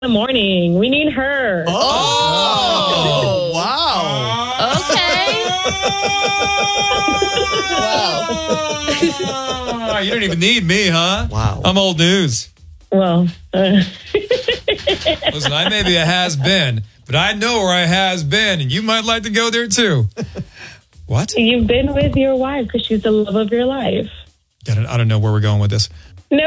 the morning. We need her. Oh, wow. Okay. Wow. You don't even need me, huh? Wow. I'm old news. Well, Listen, I may be a has-been, but I know where I has been, and you might like to go there too. What? you've been with your wife because she's the love of your life. I don't know where we're going with this. No.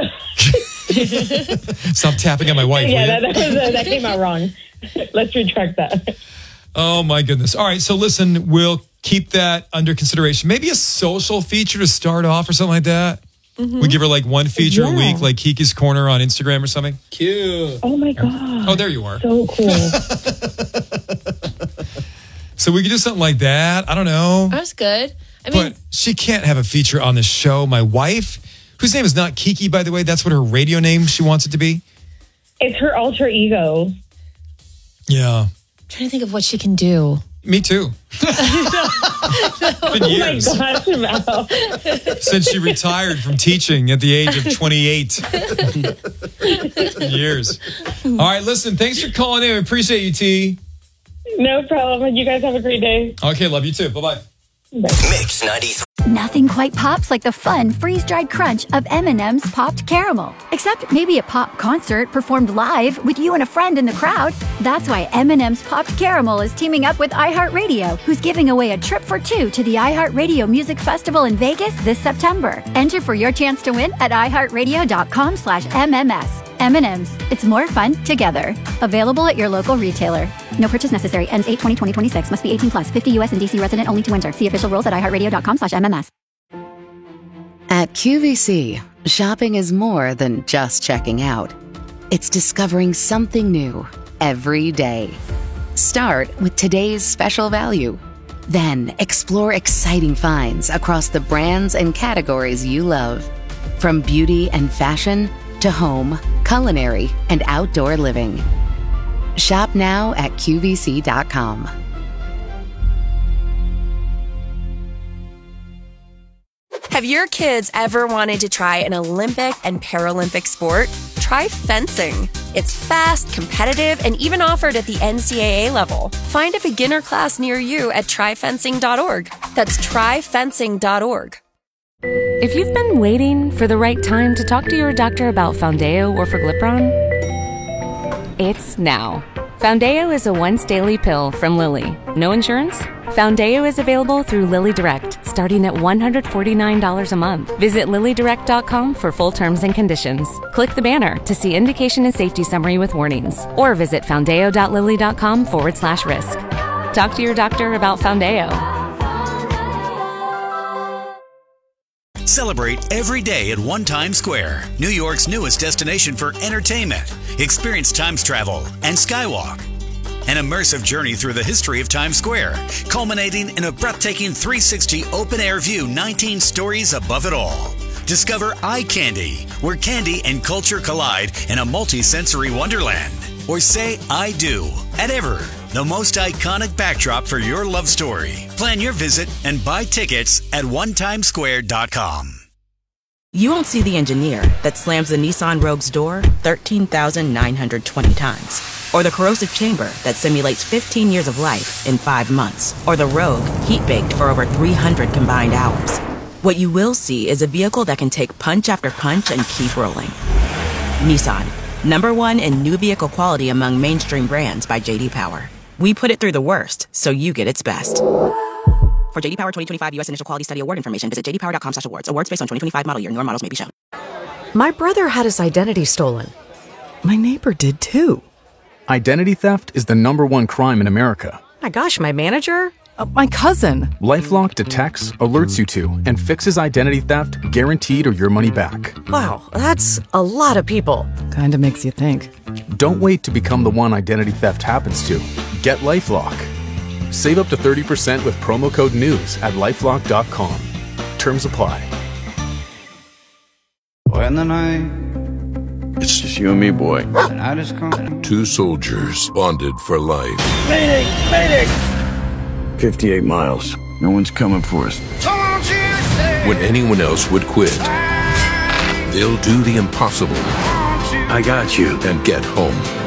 Stop tapping on my wife. Yeah, that came out wrong. Let's retract that. Oh, my goodness. All right, so listen, we'll keep that under consideration. Maybe a social feature to start off or something like that. Mm-hmm. We give her like one feature a week, like Kiki's Corner on Instagram or something. Cute. Oh, my God. Oh, there you are. So cool. So we could do something like that. I don't know. That's good. I mean, But she can't have a feature on the show. My wife, whose name is not Kiki, by the way. That's what her radio name she wants it to be. It's her alter ego. Yeah. I'm trying to think of what she can do. Me too. Been years Oh, my gosh, Val. since she retired from teaching at the age of 28. Years. All right, listen, thanks for calling in. We appreciate you, T. No problem. You guys have a great day. Okay, love you too. Bye-bye. Mix 93. Nothing quite pops like the fun, freeze-dried crunch of M&M's Popped Caramel. Except maybe a pop concert performed live with you and a friend in the crowd. That's why M&M's Popped Caramel is teaming up with iHeartRadio, who's giving away a trip for two to the iHeartRadio Music Festival in Vegas this September. Enter for your chance to win at iHeartRadio.com/MMS. M&M's. It's more fun together. Available at your local retailer. No purchase necessary. Ends 8/20/2026. Must be 18 plus. 50 U.S. and D.C. resident only to enter. See official rules at iHeartRadio.com/MMS. At QVC, shopping is more than just checking out. It's discovering something new every day. Start with today's special value. Then explore exciting finds across the brands and categories you love. From beauty and fashion to home, culinary, and outdoor living. Shop now at QVC.com. Have your kids ever wanted to try an Olympic and Paralympic sport? Try fencing. It's fast, competitive, and even offered at the NCAA level. Find a beginner class near you at tryfencing.org. That's tryfencing.org. If you've been waiting for the right time to talk to your doctor about Foundeo or Forglipron, it's now. Foundeo is a once-daily pill from Lilly. No insurance? Foundeo is available through Lilly Direct, starting at $149 a month. Visit LillyDirect.com for full terms and conditions. Click the banner to see indication and safety summary with warnings, or visit foundeo.lilly.com/risk. Talk to your doctor about Foundeo. Celebrate every day at One Times Square, New York's newest destination for entertainment. Experience Times Travel and Skywalk. An immersive journey through the history of Times Square, culminating in a breathtaking 360 open-air view 19 stories above it all. Discover Eye Candy, where candy and culture collide in a multi-sensory wonderland. Or say I do at Ever, the most iconic backdrop for your love story. Plan your visit and buy tickets at onetimesquare.com. You won't see the engineer that slams the Nissan Rogue's door 13,920 times. Or the corrosive chamber that simulates 15 years of life in 5 months. Or the Rogue heat-baked for over 300 combined hours. What you will see is a vehicle that can take punch after punch and keep rolling. Nissan, #1 in new vehicle quality among mainstream brands by J.D. Power. We put it through the worst, so you get its best. For J.D. Power 2025 U.S. Initial Quality Study Award information, visit jdpower.com/awards. Awards based on 2025 model year. Newer models may be shown. My brother had his identity stolen. My neighbor did too. Identity theft is the #1 crime in America. My gosh, my manager? My cousin. LifeLock detects, alerts you to, and fixes identity theft guaranteed or your money back. Wow, that's a lot of people. Kinda makes you think. Don't wait to become the one identity theft happens to. Get LifeLock. Save up to 30% with promo code NEWS at LifeLock.com. Terms apply. When the night, it's just you and me, boy. And I just come. Two soldiers bonded for life. Mayday! Mayday! 58 miles. No one's coming for us. When anyone else would quit, they'll do the impossible. I got you. And get home.